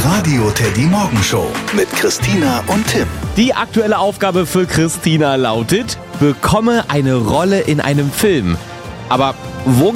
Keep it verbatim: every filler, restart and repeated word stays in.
Radio Teddy Morgenshow mit Christina und Tim. Die aktuelle Aufgabe für Christina lautet: Bekomme eine Rolle in einem Film. Aber wo